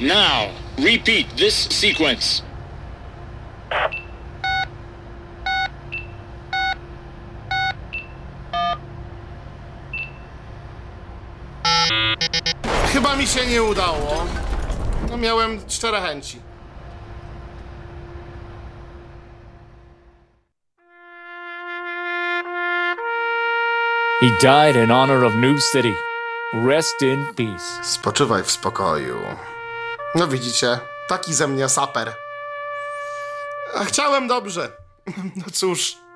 Now, repeat this sequence. Chyba mi się nie udało. No miałem szczere chęci. He died in honor of New City. Rest in peace. Spoczywaj w spokoju. No widzicie, taki ze mnie saper. A chciałem dobrze. No cóż.